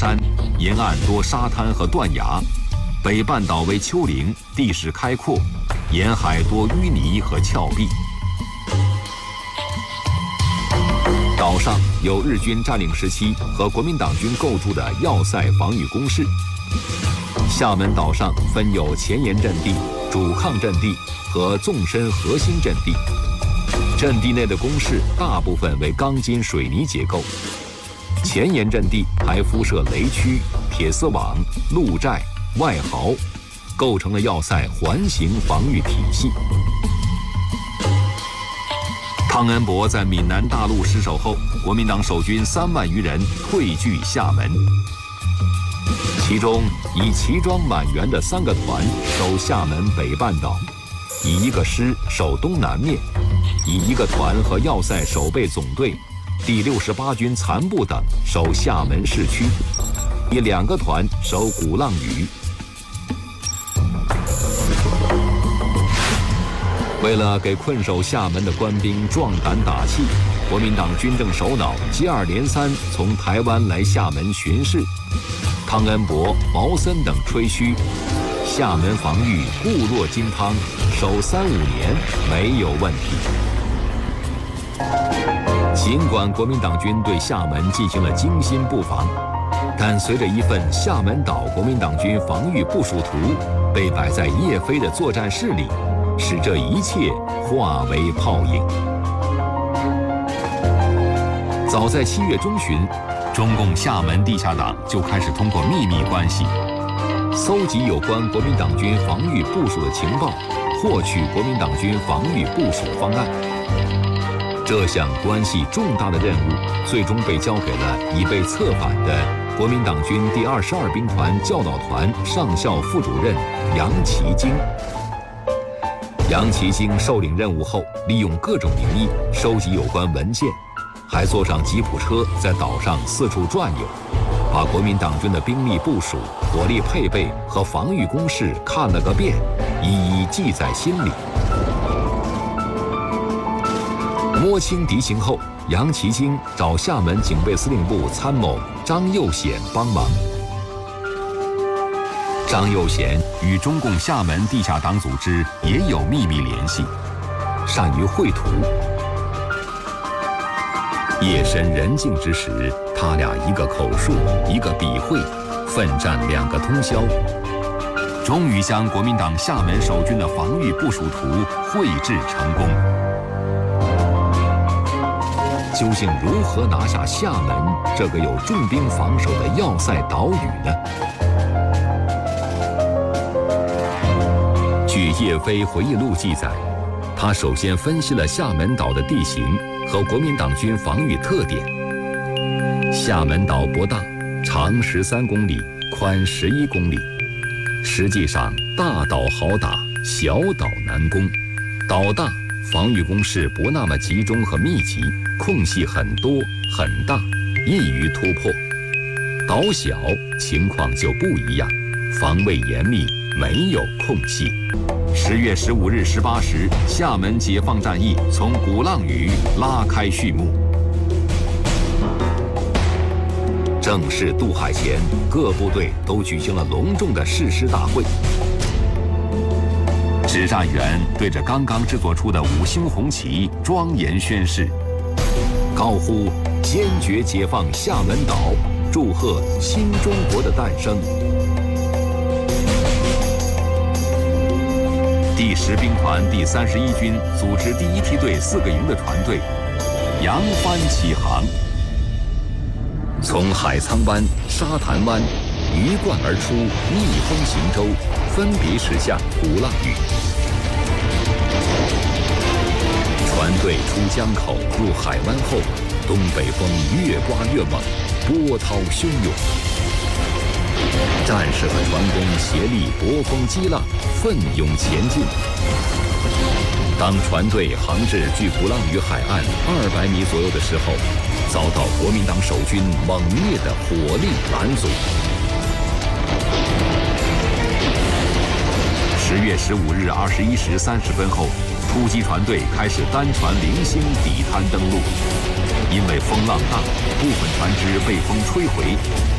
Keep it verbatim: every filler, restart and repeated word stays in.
山，沿岸多沙滩和断崖；北半岛为丘陵，地势开阔，沿海多淤泥和峭壁。岛上有日军占领时期和国民党军构筑的要塞防御工事。厦门岛上分有前沿阵地、主抗阵地和纵深核心阵地。阵地内的工事大部分为钢筋水泥结构，前沿阵地还敷设雷区、铁丝网、鹿寨、外壕，构成了要塞环形防御体系。汤恩伯在闽南大陆失守后，国民党守军三万余人退据厦门，其中以齐装满员的三个团守厦门北半岛，以一个师守东南面，以一个团和要塞守备总队第六十八军残部等守厦门市区，以两个团守鼓浪屿。为了给困守厦门的官兵壮胆打气，国民党军政首脑接二连三从台湾来厦门巡视。汤恩伯、毛森等吹嘘，厦门防御固若金汤，守三五年没有问题。尽管国民党军对厦门进行了精心布防，但随着一份厦门岛国民党军防御部署图被摆在叶飞的作战室里，使这一切化为泡影。早在七月中旬，中共厦门地下党就开始通过秘密关系，搜集有关国民党军防御部署的情报，获取国民党军防御部署方案。这项关系重大的任务，最终被交给了已被策反的国民党军第二十二兵团教导团上校副主任杨其京。杨其京受领任务后，利用各种名义收集有关文件，还坐上吉普车在岛上四处转悠，把国民党军的兵力部署、火力配备和防御工事看了个遍，一一记在心里。摸清敌情后，杨其京找厦门警备司令部参谋张幼显帮忙。张幼显与中共厦门地下党组织也有秘密联系，善于绘图。夜深人静之时，他俩一个口述，一个笔绘，奋战两个通宵，终于将国民党厦门守军的防御部署图绘制成功。究竟如何拿下厦门这个有重兵防守的要塞岛屿呢？据叶飞回忆录记载，他首先分析了厦门岛的地形和国民党军防御特点。厦门岛不大，长十三公里，宽十一公里。实际上，大岛好打，小岛难攻。岛大，防御工事不那么集中和密集，空隙很多很大，易于突破。岛小，情况就不一样，防卫严密，没有空隙。十月十五日十八时，厦门解放战役从鼓浪屿拉开序幕。正式渡海前，各部队都举行了隆重的誓师大会。指战员对着刚刚制作出的五星红旗庄严宣誓，高呼坚决解放厦门岛，祝贺新中国的诞生。第十兵团第三十一军组织第一梯队四个营的船队扬帆起航，从海沧湾、沙潭湾鱼贯而出，逆风行舟，分别驶向鼓浪屿。船队出江口入海湾后，东北风越刮越猛，波涛汹涌。战士和船工协力搏风击浪，奋勇前进。当船队航至距鼓浪屿海岸二百米左右的时候，遭到国民党守军猛烈的火力拦阻。十月十五日二十一时三十分后，突击船队开始单船零星抵滩登陆。因为风浪大，部分船只被风吹回，